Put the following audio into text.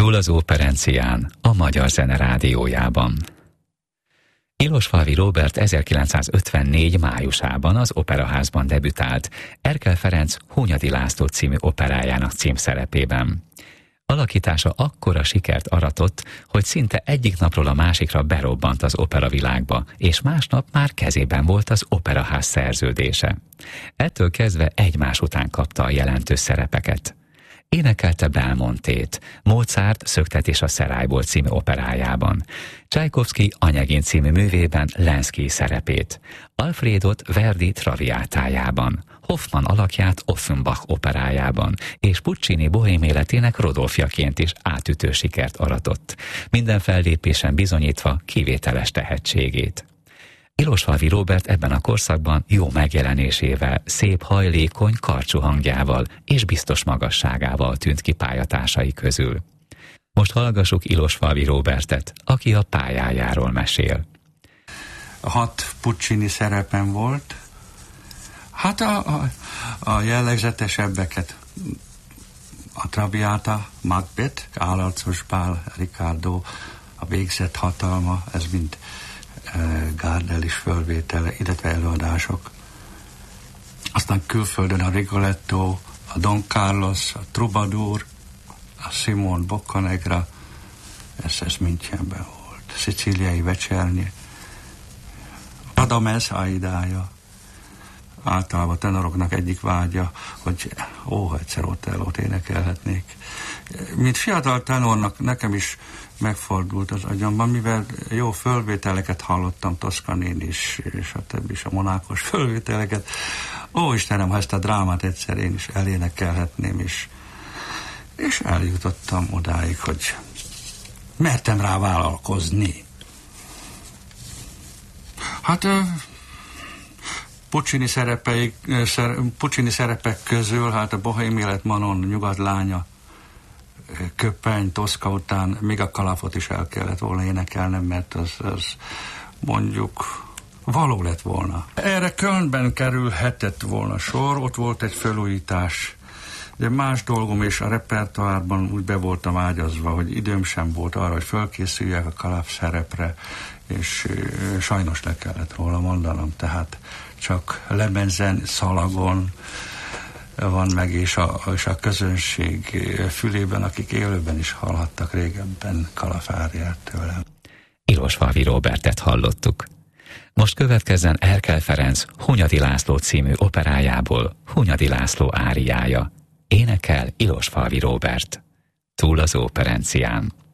Túl az Óperencián, a Magyar Zene Rádiójában. Ilosvalvi Róbert 1954. májusában az Operaházban debütált Erkel Ferenc Hunyadi László című operájának címszerepében. Alakítása akkora sikert aratott, hogy szinte egyik napról a másikra berobbant az operavilágba, és másnap már kezében volt az Operaház szerződése. Ettől kezdve egymás után kapta a jelentős szerepeket. Énekelte Belmontét, Mozart Szöktetés a Szerályból című operájában, Csajkovszky Anyegin című művében Lenszkij szerepét, Alfredot Verdi Traviátájában, Hoffmann alakját Offenbach operájában, és Puccini bohém életének Rodolfjaként is átütő sikert aratott, minden fellépésen bizonyítva kivételes tehetségét. Ilosvalvi Róbert ebben a korszakban jó megjelenésével, szép hajlékony, karcsú hangjával és biztos magasságával tűnt ki pályatársai közül. Most hallgassuk Ilosvalvi Róbertet, aki a pályájáról mesél. 6 Puccini szerepem volt. Hát a jellegzetesebbeket, a Traviata, Macbeth, Állarcos bál, Ricardo, a Végzett hatalma, ez mind Gardel is fölvétele, illetve előadások. Aztán külföldön a Rigoletto, a Don Carlos, a Troubadour, a Simon Boccanegra, ez Münchenben volt. Szicíliai Vecsernyi, Radames Aidája. Általában a tenoroknak egyik vágya, hogy egyszer Otellót énekelhetnék. Mint fiatal tenornak nekem is megfordult az agyamban, mivel jó fölvételeket hallottam, Toscanini is, és a többi is, a monákos fölvételeket. Ó, Istenem, ha ezt a drámát egyszer én is elénekelhetném, és eljutottam odáig, hogy mertem rá vállalkozni. Hát Puccini szerepek közül, hát a Bohém élet, Manon, Nyugatlánya, Köpeny, Toszka után még a Kalafot is el kellett volna énekelnem, mert az mondjuk való lett volna. Erre Kölnben kerülhetett volna sor, ott volt egy felújítás, de más dolgom, és a repertoárban úgy be voltam ágyazva, hogy időm sem volt arra, hogy fölkészüljek a Kalaf szerepre, és sajnos le kellett róla mondanom, tehát csak lemenzen, szalagon van meg, és a közönség fülében, akik élőben is hallhattak régebben Kalaf áriát tőlem. Ilosvalvi Róbertet hallottuk. Most következzen Erkel Ferenc Hunyadi László című operájából Hunyadi László áriája. Énekel Ilosvalvi Róbert. Túl az Óperencián.